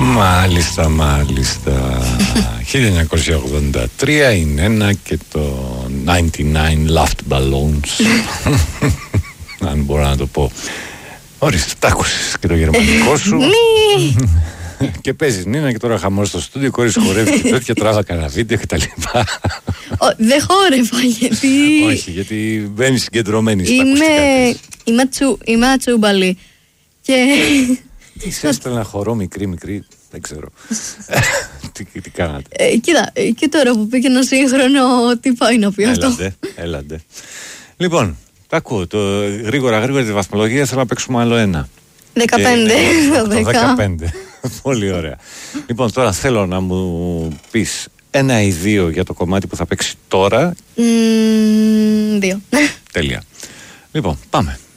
Μάλιστα, μάλιστα. 1983 είναι ένα και το 99 Laughed Balloons. Αν μπορώ να το πω. Ορίστε, τ' άκουσες και το γερμανικό σου. Και παίζεις Νίνα και τώρα χαμός στο στούντιο, κόρης χορεύει και τέτοια, τράβα κανένα βίντεο και τα λοιπά. Δεν χόρευα γιατί... Όχι, γιατί μπαίνεις συγκεντρωμένη στα ακουστικά της. Είμαι ατσούμπαλη. Και... Τι έστελνα χορό μικρή, δεν ξέρω. Τι κάνατε. Κοίτα, και τώρα που πήγε ένα σύγχρονο, τι πάει να πει αυτό. Έλαντε. Λοιπόν, τα ακούω. Γρήγορα τη βαθμολογία θέλω να παίξουμε άλλο ένα. 15. 15. Πολύ ωραία. Λοιπόν, τώρα θέλω να μου πεις 1 ή 2 για το κομμάτι που θα παίξει τώρα. 2. Τέλεια. Λοιπόν, πάμε.